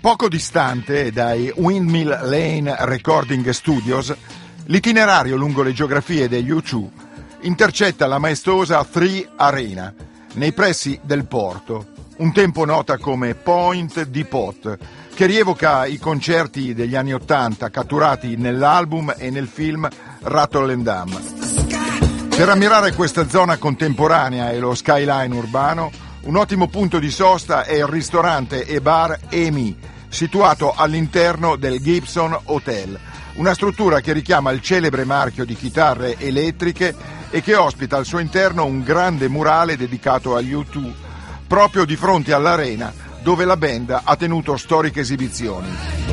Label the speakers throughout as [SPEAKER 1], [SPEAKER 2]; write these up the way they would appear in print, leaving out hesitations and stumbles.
[SPEAKER 1] Poco distante dai Windmill Lane Recording Studios, l'itinerario lungo le geografie degli U2 intercetta la maestosa Three Arena, nei pressi del porto, un tempo nota come Point Depot, che rievoca i concerti degli anni '80 catturati nell'album e nel film Rattle and Dam. Per ammirare questa zona contemporanea e lo skyline urbano, un ottimo punto di sosta è il ristorante e bar EMI, situato all'interno del Gibson Hotel, una struttura che richiama il celebre marchio di chitarre elettriche e che ospita al suo interno un grande murale dedicato agli U2, proprio di fronte all'arena dove la band ha tenuto storiche esibizioni.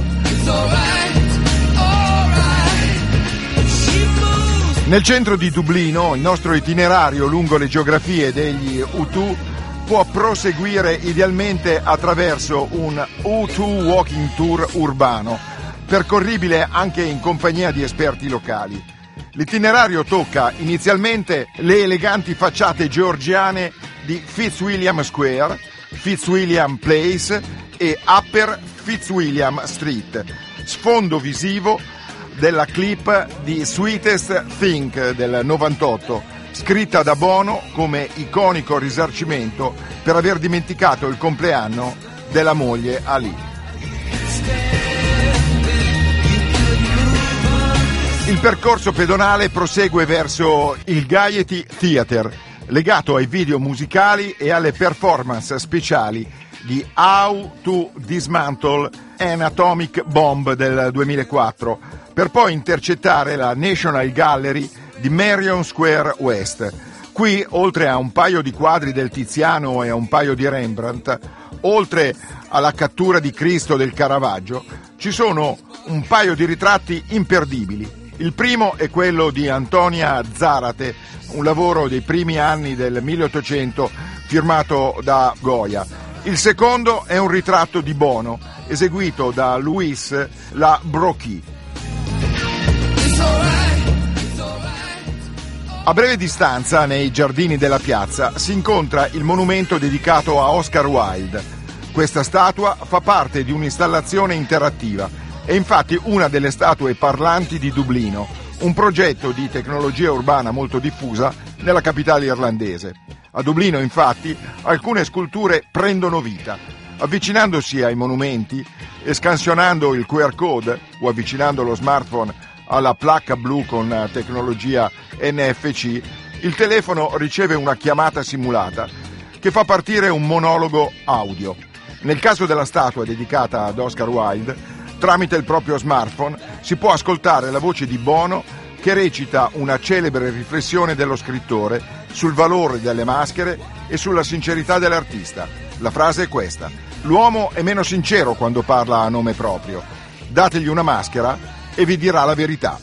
[SPEAKER 1] Nel centro di Dublino il nostro itinerario lungo le geografie degli U2 può proseguire idealmente attraverso un U2 Walking Tour urbano, percorribile anche in compagnia di esperti locali. L'itinerario tocca inizialmente le eleganti facciate georgiane di Fitzwilliam Square, Fitzwilliam Place e Upper Fitzwilliam Street, sfondo visivo della clip di Sweetest Thing del 98, scritta da Bono come iconico risarcimento per aver dimenticato il compleanno della moglie Ali. Il percorso pedonale prosegue verso il Gaiety Theatre, legato ai video musicali e alle performance speciali di How to Dismantle an Atomic Bomb del 2004, per poi intercettare la National Gallery di Merrion Square West. Qui, oltre a un paio di quadri del Tiziano e a un paio di Rembrandt, oltre alla cattura di Cristo del Caravaggio, ci sono un paio di ritratti imperdibili. Il primo è quello di Antonia Zárate, un lavoro dei primi anni del 1800 firmato da Goya. Il secondo è un ritratto di Bono, eseguito da Louis La Brocchi. A breve distanza, nei giardini della piazza, si incontra il monumento dedicato a Oscar Wilde. Questa statua fa parte di un'installazione interattiva. È infatti una delle statue parlanti di Dublino, un progetto di tecnologia urbana molto diffusa nella capitale irlandese. A Dublino, infatti, alcune sculture prendono vita. Avvicinandosi ai monumenti e scansionando il QR code o avvicinando lo smartphone alla placca blu con tecnologia NFC, il telefono riceve una chiamata simulata che fa partire un monologo audio. Nel caso della statua dedicata ad Oscar Wilde, tramite il proprio smartphone si può ascoltare la voce di Bono che recita una celebre riflessione dello scrittore sul valore delle maschere e sulla sincerità dell'artista. La frase è questa: l'uomo è meno sincero quando parla a nome proprio. Dategli una maschera e vi dirà la verità.